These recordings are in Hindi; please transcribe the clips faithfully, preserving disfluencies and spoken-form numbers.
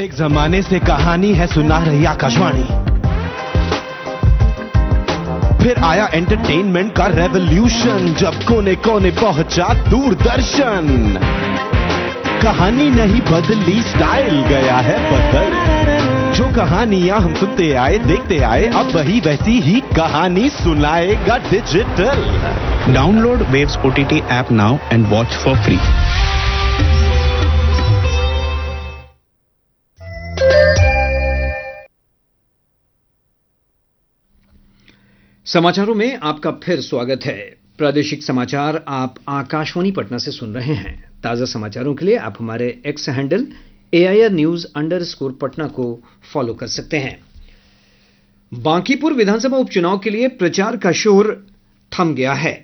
एक जमाने से कहानी है सुना रही आकाशवाणी, फिर आया एंटरटेनमेंट का रेवोल्यूशन, जब कोने कोने पहुंचा दूरदर्शन। कहानी नहीं बदली, स्टाइल गया है बदल। जो कहानियां हम सुनते आए देखते आए, अब वही वैसी ही कहानी सुनाएगा digital. Download waves OTT app now and watch for free. समाचारों में आपका फिर स्वागत है। प्रादेशिक समाचार आप आकाशवाणी पटना से सुन रहे हैं। ताजा समाचारों के लिए आप हमारे x handle AIR news underscore Patna को फॉलो कर सकते हैं। बांकीपुर विधानसभा उपचुनाव के लिए प्रचार का शोर थम गया है।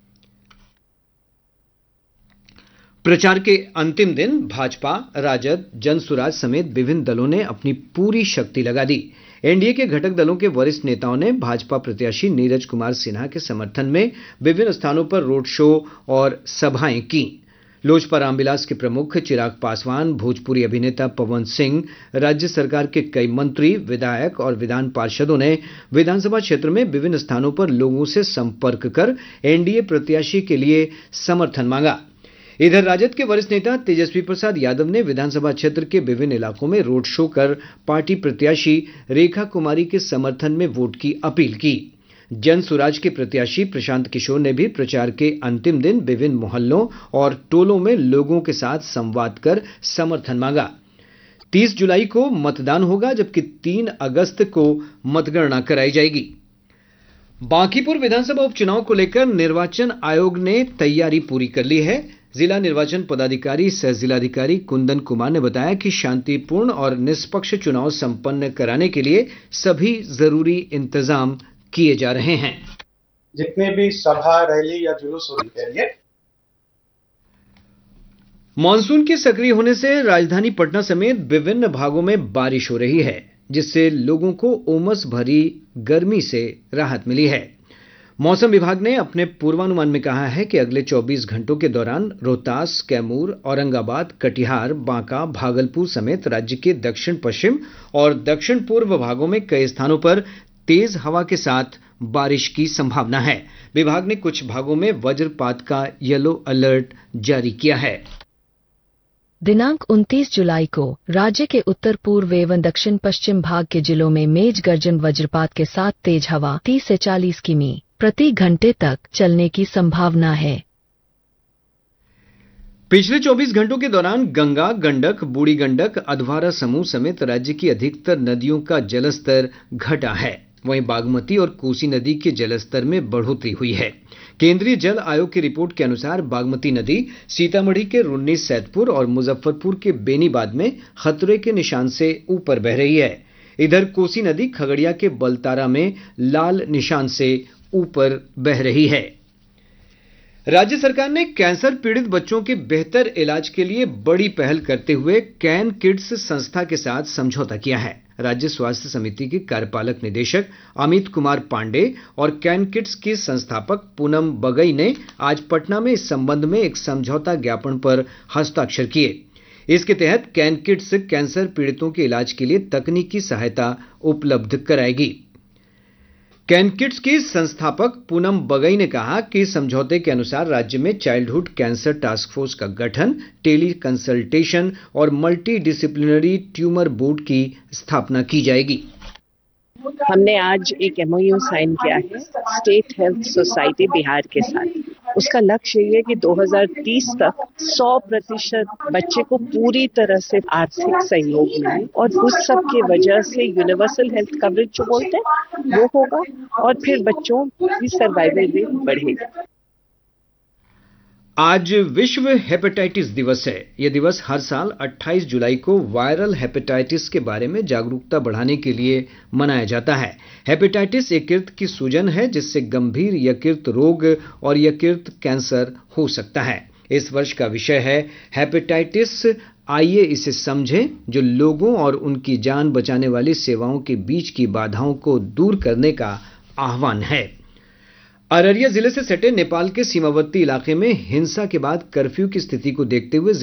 प्रचार के अंतिम दिन भाजपा, राजद, जनसुराज समेत विभिन्न दलों ने अपनी पूरी शक्ति लगा दी। एनडीए के घटक दलों के वरिष्ठ नेताओं ने भाजपा प्रत्याशी नीरज कुमार सिन्हा के समर्थन में विभिन्न स्थानों पर रोड शो और सभाएं की। लोजपा रामविलास के प्रमुख चिराग पासवान, भोजपुरी अभिनेता पवन सिंह, राज्य सरकार के कई मंत्री, विधायक और विधान पार्षदों ने विधानसभा क्षेत्र में विभिन्न स्थानों पर लोगों से संपर्क कर एनडीए प्रत्याशी के लिए समर्थन मांगा। इधर राजद के वरिष्ठ नेता तेजस्वी प्रसाद यादव ने विधानसभा क्षेत्र के विभिन्न इलाकों में रोड शो कर पार्टी प्रत्याशी रेखा कुमारी के समर्थन में वोट की अपील की। जन सुराज के प्रत्याशी प्रशांत किशोर ने भी प्रचार के अंतिम दिन विभिन्न मोहल्लों और टोलों में लोगों के साथ संवाद कर समर्थन मांगा। तीस जुलाई को मतदान होगा, जबकि तीन अगस्त को मतगणना कराई जाएगी। बांकीपुर विधानसभा उपचुनाव को लेकर निर्वाचन आयोग ने तैयारी पूरी कर ली है। जिला निर्वाचन पदाधिकारी सह जिलाधिकारी कुंदन कुमार ने बताया कि शांतिपूर्ण और निष्पक्ष चुनाव संपन्न कराने के लिए सभी जरूरी इंतजाम किए जा रहे हैं। जितने भी सभा, रैली या जुलूस होंगे। मानसून के सक्रिय होने से राजधानी पटना समेत विभिन्न भागों में बारिश हो रही है, जिससे लोगों को उमस भरी गर्मी से राहत मिली है। मौसम विभाग ने अपने पूर्वानुमान में कहा है कि अगले चौबीस घंटों के दौरान रोहतास, कैमूर, औरंगाबाद, कटिहार, बांका, भागलपुर समेत राज्य के दक्षिण पश्चिम और दक्षिण पूर्व भागों में कई स्थानों पर तेज हवा के साथ बारिश की संभावना है। विभाग ने कुछ भागों में वज्रपात का येलो अलर्ट जारी किया है। दिनांक उनतीस जुलाई को राज्य के उत्तर पूर्व एवं दक्षिण पश्चिम भाग के जिलों में मेघ गर्जन वज्रपात के साथ तेज हवा तीस से चालीस किमी प्रति घंटे तक चलने की संभावना है। पिछले चौबीस घंटों के दौरान गंगा, गंडक, बूढ़ी गंडक, अधवारा समूह समेत राज्य की अधिकतर नदियों का जलस्तर घटा है। वहीं बागमती और कोसी नदी के जलस्तर में बढ़ोतरी हुई है। केंद्रीय जल आयोग की रिपोर्ट के अनुसार बागमती नदी सीतामढ़ी के रुन्नी सैदपुर और मुजफ्फरपुर के बेनीबाद में खतरे के निशान से ऊपर बह रही है। इधर कोसी नदी खगड़िया के बलतारा में लाल निशान से ऊपर बह रही है। राज्य सरकार ने कैंसर पीड़ित बच्चों के बेहतर इलाज के लिए बड़ी पहल करते हुए कैन किड्स संस्था के साथ समझौता किया है। राज्य स्वास्थ्य समिति के कार्यपालक निदेशक अमित कुमार पांडे और कैन किड्स के संस्थापक पूनम बगई ने आज पटना में इस संबंध में एक समझौता ज्ञापन पर हस्ताक्षर किए। इसके तहत कैन किड्स कैंसर पीड़ितों के इलाज के लिए तकनीकी सहायता उपलब्ध कराएगी। कैन किड्स की संस्थापक पूनम बगई ने कहा कि समझौते के अनुसार राज्य में चाइल्डहुड कैंसर टास्क फोर्स का गठन, टेली कंसल्टेशन और मल्टी डिसिप्लिनरी ट्यूमर बोर्ड की स्थापना की जाएगी। हमने आज एक एमओयू साइन किया है स्टेट हेल्थ सोसाइटी बिहार के साथ। उसका लक्ष्य ये है कि दो हज़ार तीस तक सौ प्रतिशत बच्चे को पूरी तरह से आर्थिक सहयोग मिले और उस सब की वजह से यूनिवर्सल हेल्थ कवरेज जो बोलते हैं वो होगा और फिर बच्चों की सर्वाइवल रेट बढ़ेगा। आज विश्व हेपेटाइटिस दिवस है। यह दिवस हर साल अट्ठाईस जुलाई को वायरल हेपेटाइटिस के बारे में जागरूकता बढ़ाने के लिए मनाया जाता है। हेपेटाइटिस यकृत की सूजन है, जिससे गंभीर यकृत रोग और यकृत कैंसर हो सकता है। इस वर्ष का विषय है हेपेटाइटिस, आइए इसे समझें, जो लोगों और उनकी जान बचाने वाली सेवाओं के बीच की बाधाओं को दूर करने का आह्वान है। अररिया जिले से सटे नेपाल के सीमावर्ती इलाके में हिंसा के बाद कर्फ्यू की स्थिति को देखते हुए